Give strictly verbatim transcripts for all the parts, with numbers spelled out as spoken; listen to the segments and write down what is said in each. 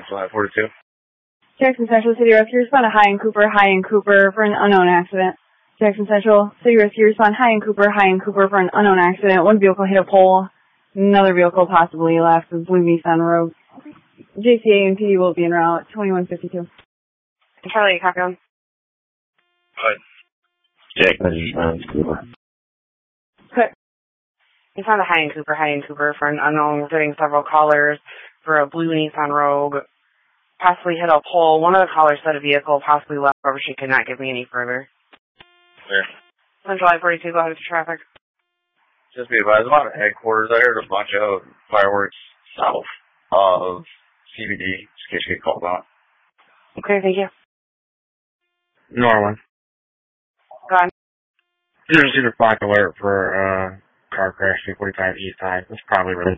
July forty-two. Jackson Central City Rescue, respond to High and Cooper, High and Cooper for an unknown accident. Jackson Central City Rescue, respond High and Cooper, High and Cooper for an unknown accident. One vehicle hit a pole, another vehicle possibly left with blue Nissan Rogue. J C A and P D will be en route, twenty-one fifty-two. Charlie, copy on. Good. Jackson Cooper. Good. You found a High and Cooper, High and Cooper for an unknown. We're getting several callers for a blue Nissan Rogue. Possibly hit a pole. One of the callers said a vehicle possibly left over. She could not give me any further. Clear. Central I forty-two, go ahead with traffic. Just be advised, about headquarters. I heard a bunch of fireworks south of C B D. Just in case you get called out. Okay, thank you. Norman. Go on. You received a black alert for uh, car crash two forty-five east side. That's probably really.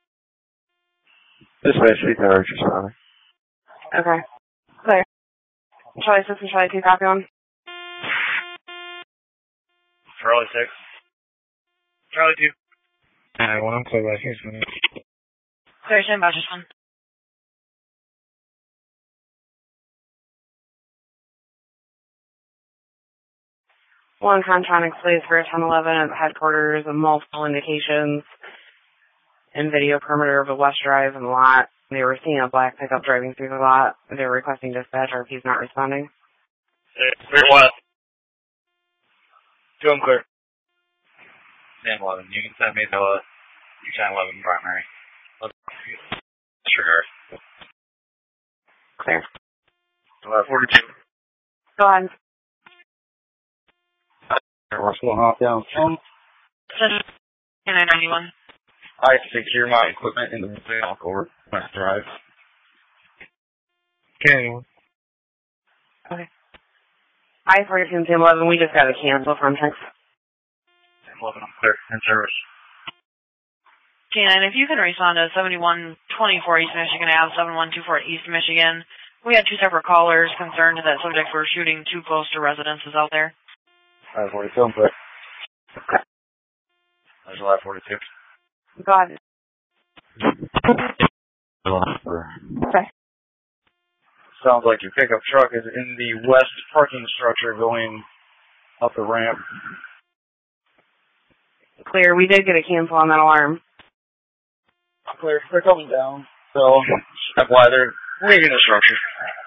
This is three cars, just running. Okay. Clear. Charlie six and Charlie two, copy on. Charlie six. Charlie two. Uh, one, clear by here's one. Clear, stand by, just one. One Contronics, please, for ten eleven at the headquarters of multiple indications and video perimeter of the West Drive and the lot. They were seeing a black pickup driving through the lot. They were requesting dispatch, or if he's not responding. Clear what? Two them clear. ten eleven. You can send me the ten eleven primary. Sure. Clear. July forty-two. Go ahead. What's going on down? Can I ninety-one? I secure my equipment in the vehicle over West Drive. Okay. Okay. I forty-two and ten eleven, we just got a cancel from Tex. ten eleven, I'm clear. In service. K nine, if you can respond to seventy-one twenty-four East Michigan Ave, seventy-one twenty-four East Michigan. We had two separate callers concerned that subjects were shooting too close to residences out there. July forty-two, I'm clear. July forty-two. Go ahead. Okay. Sounds like your pickup truck is in the west parking structure going up the ramp. Clear, we did get a cancel on that alarm. Clear, they're coming down. So, that's why they're leaving the structure.